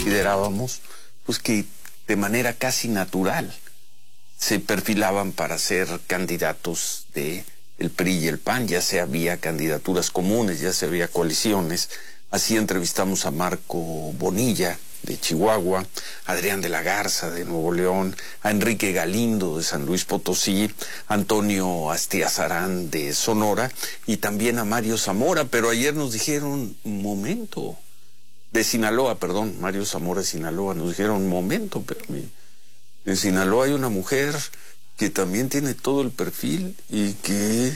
considerábamos pues que de manera casi natural se perfilaban para ser candidatos de el PRI y el PAN. Ya se había candidaturas comunes, ya se había coaliciones. Así entrevistamos a Marco Bonilla de Chihuahua, a Adrián de la Garza de Nuevo León, a Enrique Galindo de San Luis Potosí, a Antonio Astiazarán de Sonora y también a Mario Zamora. Pero ayer nos dijeron, un momento, de Sinaloa, perdón, Mario Zamora de Sinaloa, nos dijeron, un momento, pero en Sinaloa hay una mujer que también tiene todo el perfil y que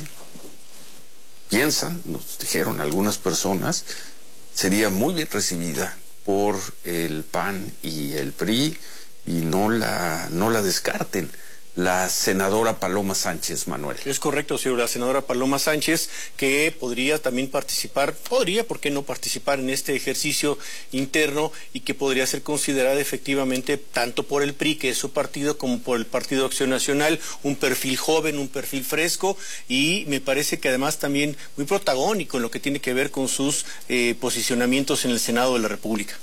piensan, nos dijeron algunas personas, sería muy bien recibida por el PAN y el PRI y no la descarten. La senadora Paloma Sánchez, Manuel. Es correcto, señor. La senadora Paloma Sánchez, que podría también participar, ¿por qué no participar en este ejercicio interno y que podría ser considerada efectivamente tanto por el PRI, que es su partido, como por el Partido Acción Nacional, un perfil joven, un perfil fresco y me parece que además también muy protagónico en lo que tiene que ver con sus posicionamientos en el Senado de la República.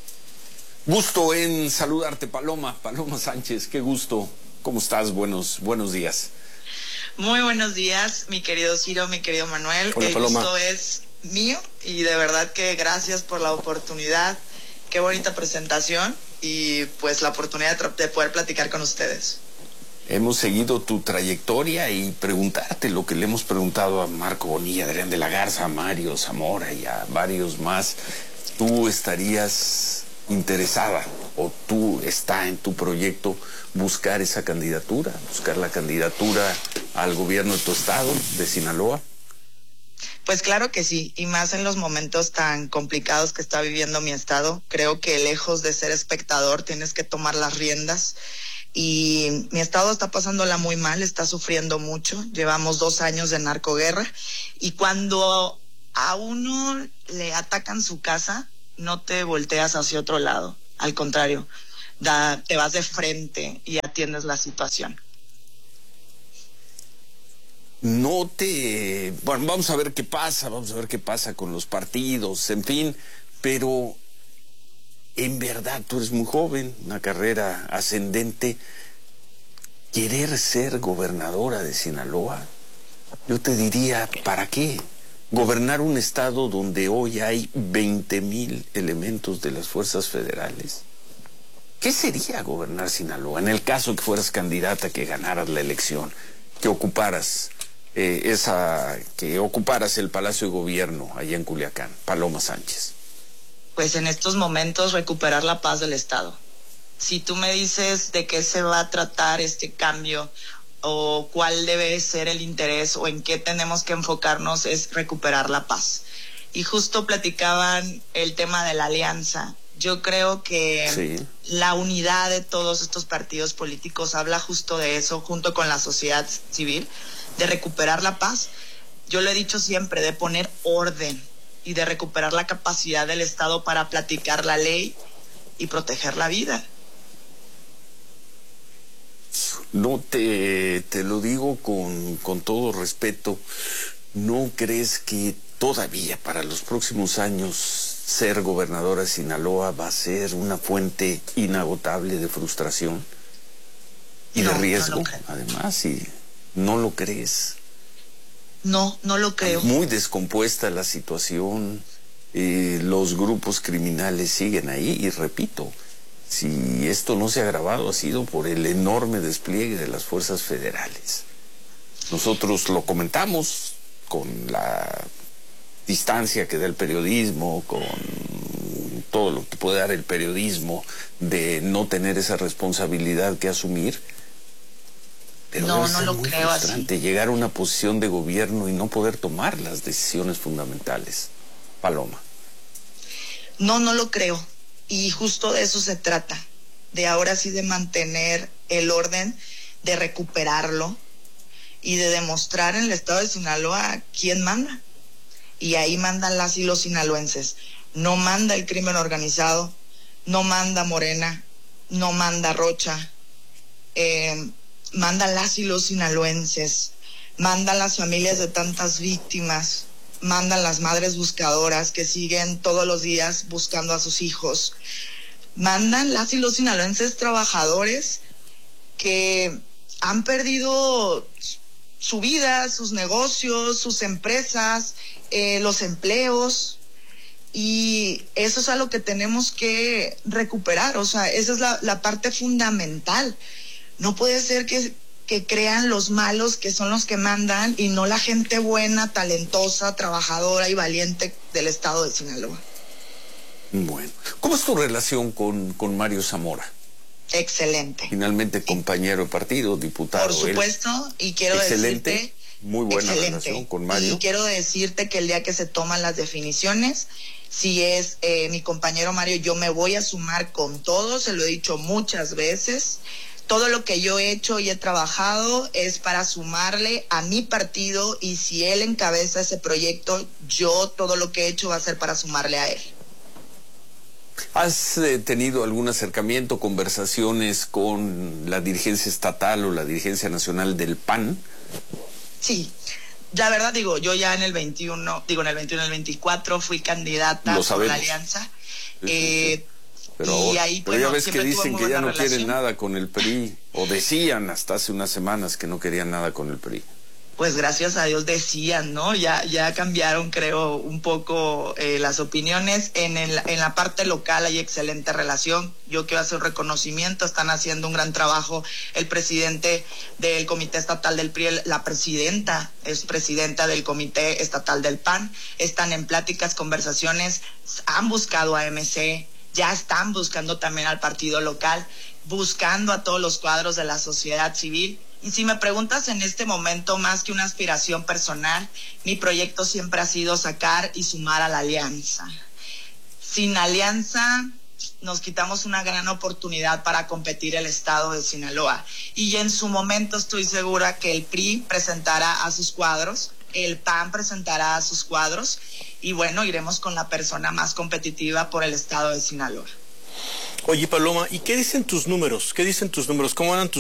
Gusto en saludarte, Paloma Sánchez, qué gusto. ¿Cómo estás? Buenos días. Muy buenos días, mi querido Ciro, mi querido Manuel. Hola, el Paloma. gusto es mío y de verdad que gracias por la oportunidad. Qué bonita presentación y pues la oportunidad de poder platicar con ustedes. Hemos seguido tu trayectoria y preguntarte lo que le hemos preguntado a Marco Bonilla, Adrián de la Garza, a Mario Zamora y a varios más. ¿Tú estarías interesada o tú está en tu proyecto buscar esa candidatura, buscar la candidatura al gobierno de tu estado, de Sinaloa? Pues claro que sí, y más en los momentos tan complicados que está viviendo mi estado. Creo que lejos de ser espectador tienes que tomar las riendas y mi estado está pasándola muy mal, está sufriendo mucho. Llevamos 2 años de narcoguerra y cuando a uno le atacan su casa, no te volteas hacia otro lado, al contrario, te vas de frente y atiendes la situación. Bueno, vamos a ver qué pasa con los partidos, en fin, pero en verdad tú eres muy joven, una carrera ascendente. ¿Querer ser gobernadora de Sinaloa? Yo te diría, ¿para qué? Gobernar un estado donde hoy hay 20,000 elementos de las fuerzas federales. ¿Qué sería gobernar Sinaloa? En el caso que fueras candidata, que ganaras la elección, que ocuparas el Palacio de Gobierno allá en Culiacán, Paloma Sánchez. Pues en estos momentos recuperar la paz del estado. Si tú me dices de qué se va a tratar este cambio o cuál debe ser el interés o en qué tenemos que enfocarnos, es recuperar la paz. Y justo platicaban el tema de la alianza. Yo creo que sí, la unidad de todos estos partidos políticos habla justo de eso, junto con la sociedad civil, de recuperar la paz. Yo lo he dicho siempre, de poner orden y de recuperar la capacidad del Estado para platicar la ley y proteger la vida. No te lo digo con todo respeto, ¿no crees que todavía para los próximos años ser gobernadora de Sinaloa va a ser una fuente inagotable de frustración y de riesgo? No lo creo. Además, si no lo crees. No lo creo. Muy descompuesta la situación, los grupos criminales siguen ahí y repito, si esto no se ha agravado ha sido por el enorme despliegue de las fuerzas federales. Nosotros lo comentamos con la distancia que da el periodismo, con todo lo que puede dar el periodismo de no tener esa responsabilidad que asumir. Pero no debe ser lo muy creo frustrante así. llegar a una posición de gobierno y no poder tomar las decisiones fundamentales. Paloma. No lo creo. Y justo de eso se trata, de ahora sí de mantener el orden, de recuperarlo y de demostrar en el estado de Sinaloa quién manda. Y ahí mandan las y los sinaloenses. No manda el crimen organizado, no manda Morena, no manda Rocha, mandan las y los sinaloenses, mandan las familias de tantas víctimas, mandan las madres buscadoras que siguen todos los días buscando a sus hijos, mandan las y los sinaloenses trabajadores que han perdido su vida, sus negocios, sus empresas, los empleos, y eso es algo que tenemos que recuperar. O sea, esa es la parte fundamental. No puede ser que crean los malos, que son los que mandan, y no la gente buena, talentosa, trabajadora y valiente del estado de Sinaloa. Bueno, ¿cómo es tu relación con Mario Zamora? Excelente. Finalmente compañero de partido, diputado. Por supuesto, y quiero decirte... Muy buena relación con Mario. Y quiero decirte que el día que se toman las definiciones, si es mi compañero Mario, yo me voy a sumar con todo, se lo he dicho muchas veces. Todo lo que yo he hecho y he trabajado es para sumarle a mi partido, y si él encabeza ese proyecto, yo todo lo que he hecho va a ser para sumarle a él. ¿Has tenido algún acercamiento, conversaciones con la dirigencia estatal o la dirigencia nacional del PAN? Sí, la verdad yo ya en el 24 fui candidata por la alianza. Sí. Pero ya ves que dicen que ya no quieren nada con el PRI, o decían hasta hace unas semanas que no querían nada con el PRI. Pues gracias a Dios decían, ¿no? Ya cambiaron, creo, un poco las opiniones. En la parte local hay excelente relación. Yo quiero hacer un reconocimiento, están haciendo un gran trabajo. El presidente del Comité Estatal del PRI, la presidenta, es presidenta del Comité Estatal del PAN. Están en pláticas, conversaciones, han buscado a MC, ya están buscando también al partido local, buscando a todos los cuadros de la sociedad civil. Y si me preguntas en este momento, más que una aspiración personal, mi proyecto siempre ha sido sacar y sumar a la alianza. Sin alianza nos quitamos una gran oportunidad para competir el estado de Sinaloa. Y en su momento estoy segura que el PRI presentará a sus cuadros, el PAN presentará a sus cuadros, y bueno, iremos con la persona más competitiva por el estado de Sinaloa. Oye, Paloma, ¿y qué dicen tus números? ¿Qué dicen tus números? ¿Cómo andan tus